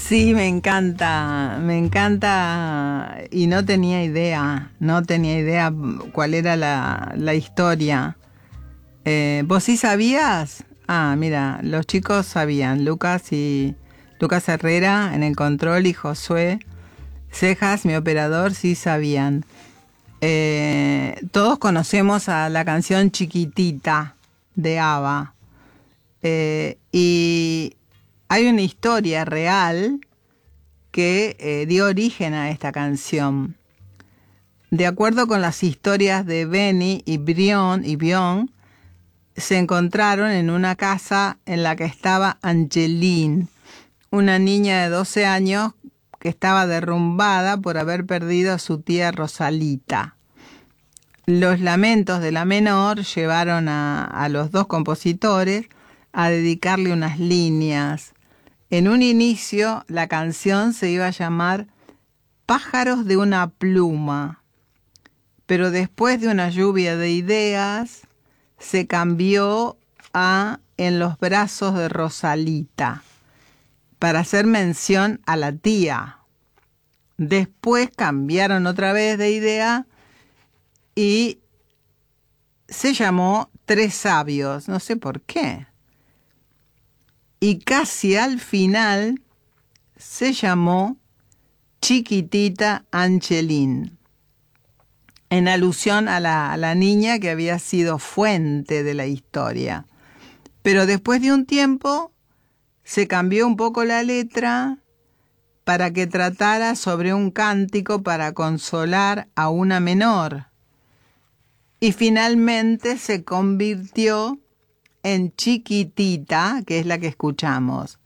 Sí, me encanta y no tenía idea cuál era la historia. ¿Vos sí sabías? Ah, mira, los chicos sabían, Lucas Herrera en el control y Josué Cejas, mi operador, sí sabían. Todos conocemos a la canción Chiquitita de ABBA. Y hay una historia real que dio origen a esta canción. De acuerdo con las historias de Benny y Bjorn, se encontraron en una casa en la que estaba Angeline, una niña de 12 años que estaba derrumbada por haber perdido a su tía Rosalita. Los lamentos de la menor llevaron a los dos compositores a dedicarle unas líneas. En un inicio, la canción se iba a llamar Pájaros de una pluma, pero después de una lluvia de ideas, se cambió a En los brazos de Rosalita, para hacer mención a la tía. Después cambiaron otra vez de idea y se llamó Tres Sabios, no sé por qué. Y casi al final se llamó Chiquitita Angeline, en alusión a la niña que había sido fuente de la historia. Pero después de un tiempo se cambió un poco la letra para que tratara sobre un cántico para consolar a una menor. Y finalmente se convirtió en Chiquitita, que es la que escuchamos.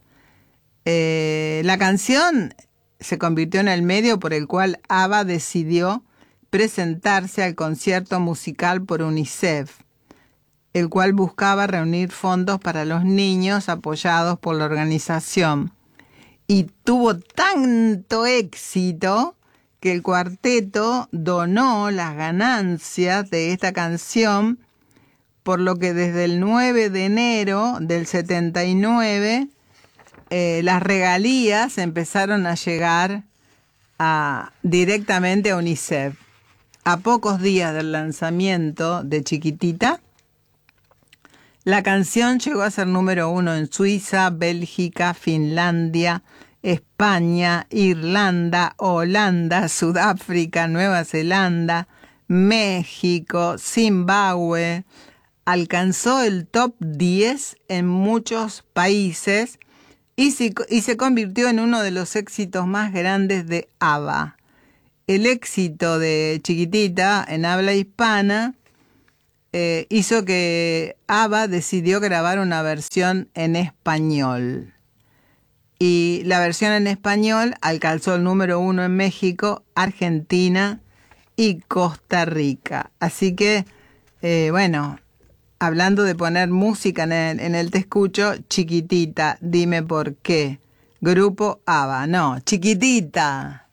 La canción se convirtió en el medio por el cual ABBA decidió presentarse al concierto musical por UNICEF, el cual buscaba reunir fondos para los niños apoyados por la organización. Y tuvo tanto éxito que el cuarteto donó las ganancias de esta canción, por lo que desde el 9 de enero del 79 las regalías empezaron a llegar directamente a UNICEF. A pocos días del lanzamiento de Chiquitita, la canción llegó a ser número 1 en Suiza, Bélgica, Finlandia, España, Irlanda, Holanda, Sudáfrica, Nueva Zelanda, México, Zimbabue. Alcanzó el top 10 en muchos países y se convirtió en uno de los éxitos más grandes de ABBA. El éxito de Chiquitita en habla hispana hizo que ABBA decidió grabar una versión en español. Y la versión en español alcanzó el número 1 en México, Argentina y Costa Rica. Así que, bueno, hablando de poner música en el Te Escucho, Chiquitita, dime por qué. Grupo ABBA, no, Chiquitita.